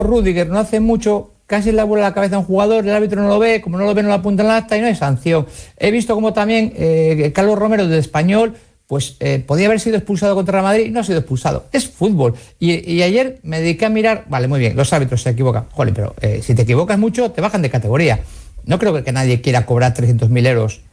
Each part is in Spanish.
Rüdiger no hace mucho, casi le vuela la cabeza a un jugador, el árbitro no lo ve, como no lo ve no lo apunta en la acta y no hay sanción. He visto como también Carlos Romero del Español, pues podía haber sido expulsado contra Real Madrid y no ha sido expulsado. Es fútbol. Y ayer me dediqué a mirar, vale, muy bien, los árbitros se equivocan. Joder, pero si te equivocas mucho, te bajan de categoría. No creo que nadie quiera cobrar 300.000 euros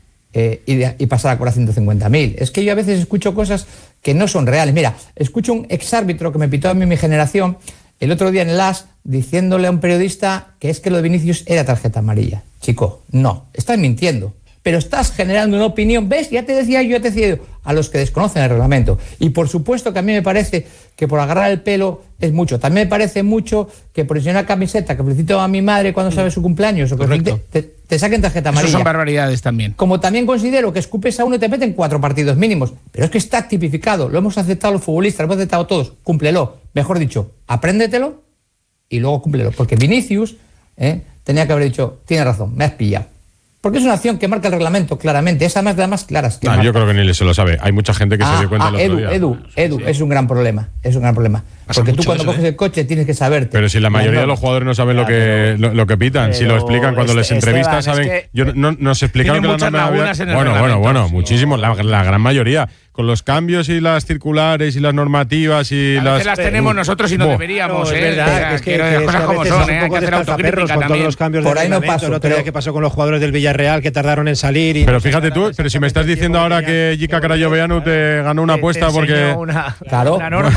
y pasar a cobrar 150.000. Es que yo a veces escucho cosas que no son reales. Mira, escucho un exárbitro que me pitó a mí mi generación el otro día en el AS diciéndole a un periodista que es que lo de Vinicius era tarjeta amarilla. Chico, no, estás mintiendo. Pero estás generando una opinión, ¿ves? Ya te decía a los que desconocen el reglamento. Y por supuesto que a mí me parece que por agarrar el pelo es mucho. También me parece mucho que por enseñar una camiseta que felicito a mi madre cuando sabe su cumpleaños o que te saquen tarjeta amarilla. Eso son barbaridades también. Como también considero que escupes a uno y te meten 4 partidos mínimos. Pero es que está tipificado, lo hemos aceptado los futbolistas, lo hemos aceptado todos. Cúmplelo. Mejor dicho, apréndetelo y luego cúmplelo. Porque Vinicius tenía que haber dicho, tienes razón, me has pillado. Porque es una acción que marca el reglamento claramente. Esa más de las más claras. Que yo creo que ni se lo sabe. Hay mucha gente que se dio cuenta el otro día. Edu, es un gran problema. Es un gran problema. Porque tú cuando coges el coche tienes que saberte. Pero si la mayoría de los jugadores no saben lo que pitan, pero si lo explican cuando les entrevistas, saben. Nos explicaron que la norma había. Bueno, muchísimo. La gran mayoría. Con los cambios y las circulares y las normativas y a veces las tenemos nosotros y no deberíamos. Es verdad, que las cosas como son. Hay que hacer autocrítica con todos los cambios de reglamento. El otro día que pasó con los jugadores del Villarreal que tardaron en salir. Pero fíjate tú, pero si me estás diciendo ahora que Jica Carayoveanu te ganó una apuesta porque. Claro,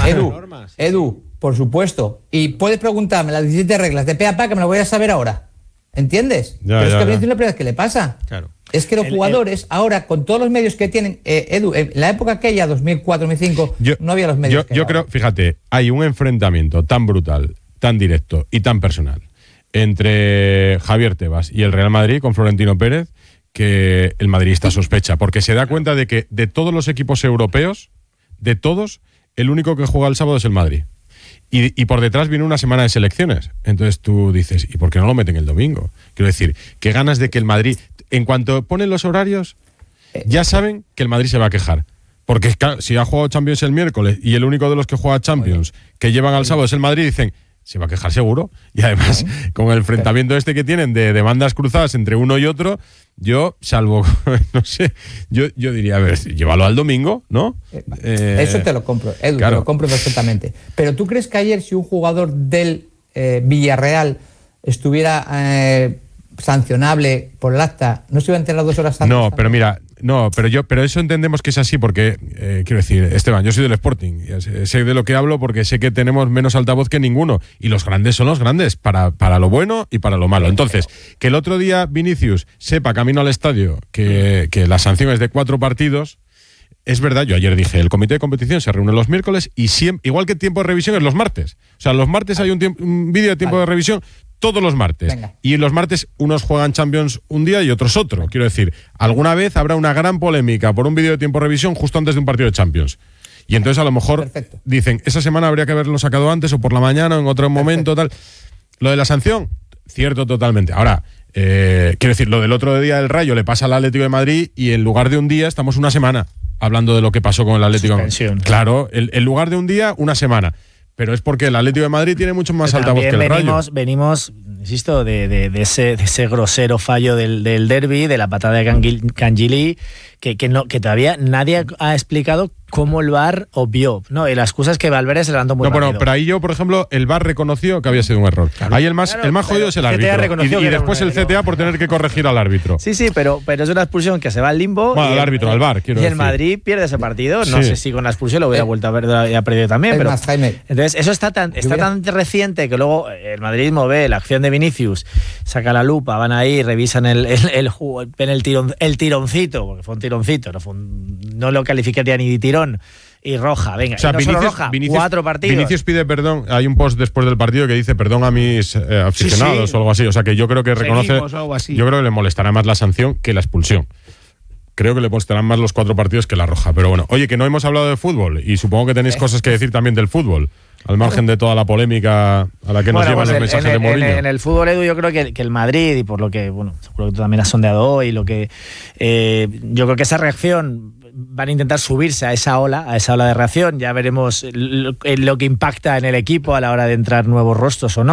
Edu, por supuesto. Y puedes preguntarme las 17 reglas de pe a pa que me lo voy a saber ahora. ¿Entiendes? Pero es que a Vinicius la primera vez que le pasa. Claro. Es que los jugadores ahora, con todos los medios que tienen, Edu, en la época aquella, 2004, 2005, no había los medios. Yo creo, fíjate, hay un enfrentamiento tan brutal, tan directo y tan personal entre Javier Tebas y el Real Madrid con Florentino Pérez que el madridista sospecha, porque se da cuenta de que de todos los equipos europeos, de todos, el único que juega el sábado es el Madrid. Y por detrás viene una semana de selecciones. Entonces tú dices, ¿y por qué no lo meten el domingo? Quiero decir, qué ganas de que el Madrid, en cuanto ponen los horarios, ya saben que el Madrid se va a quejar. Porque claro, si ha jugado Champions el miércoles y el único de los que juega Champions que llevan al sábado es el Madrid, dicen, se va a quejar seguro. Y además, con el enfrentamiento este que tienen de demandas cruzadas entre uno y otro, yo, salvo, no sé, yo diría, a ver, llévalo al domingo, ¿no? Eso te lo compro, Edu, claro. Te lo compro perfectamente. Pero ¿tú crees que ayer si un jugador del Villarreal estuviera sancionable por el acta, no se iba a enterar 2 horas antes? No, pero mira, pero eso entendemos que es así porque, quiero decir, Esteban, yo soy del Sporting, sé de lo que hablo porque sé que tenemos menos altavoz que ninguno y los grandes son los grandes, para lo bueno y para lo malo. Entonces, que el otro día Vinicius sepa camino al estadio que la sanción es de 4 partidos, es verdad, yo ayer dije, el comité de competición se reúne los miércoles y siempre, igual que tiempo de revisión es los martes. O sea, los martes hay un vídeo de tiempo de revisión todos los martes. Venga. Y los martes unos juegan Champions un día y otros otro. Quiero decir, alguna vez habrá una gran polémica por un vídeo de tiempo de revisión justo antes de un partido de Champions. Y entonces a lo mejor dicen, esa semana habría que haberlo sacado antes o por la mañana o en otro momento, tal. Lo de la sanción, cierto totalmente. Ahora, quiero decir, lo del otro día del Rayo le pasa al Atlético de Madrid y en lugar de un día estamos una semana hablando de lo que pasó con el Atlético. Suspensión. Claro, en lugar de un día, una semana. Pero es porque el Atlético de Madrid tiene mucho más altavoz que el Rayo. Venimos, insisto, de ese grosero fallo del derbi, de la patada de Cangili, que todavía nadie ha explicado cómo el VAR obvió. No, y la excusa es que Valverde se levantó muy rápido. Pero ahí yo, por ejemplo, el VAR reconoció que había sido un error. Claro. Ahí el más jodido es el árbitro. Y después el CTA por tener que corregir al árbitro. Sí, pero es una expulsión que se va al limbo. Bueno, al árbitro, al VAR, quiero decir. Y el Madrid pierde ese partido. No sé si con la expulsión lo hubiera vuelto a ver y ha perdido también. Pero más, Jaime. Entonces, eso está tan reciente que luego el madridismo ve la acción de Vinicius, saca la lupa, van ahí, revisan ven el tironcito, porque fue un tironcito, no lo calificaría ni de tirón. Y roja, venga. O sea, y no Vinicius, solo roja, Vinicius, 4 partidos. Vinicius pide perdón. Hay un post después del partido que dice perdón a mis aficionados o algo así. O sea, que yo creo que reconoce. Yo creo que le molestará más la sanción que la expulsión. Creo que le molestarán más los 4 partidos que la roja. Pero bueno, oye, que no hemos hablado de fútbol y supongo que tenéis cosas que decir también del fútbol. Al margen de toda la polémica a la que nos llevan los mensajes de Mourinho. En el fútbol, Edu, yo creo que el Madrid, y por lo que, seguro que tú también has sondeado hoy, yo creo que esa reacción van a intentar subirse a esa ola de reacción. Ya veremos lo que impacta en el equipo a la hora de entrar nuevos rostros o no.